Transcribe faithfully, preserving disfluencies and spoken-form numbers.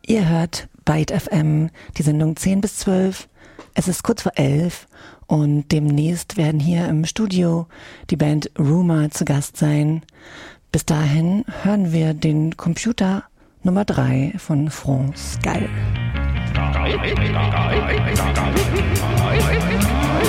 Ihr hört Byte F M, die Sendung zehn bis zwölf. Es ist kurz vor elf und demnächst werden hier im Studio die Band Rumour zu Gast sein. Bis dahin hören wir den Computer Nummer drei von France Gall.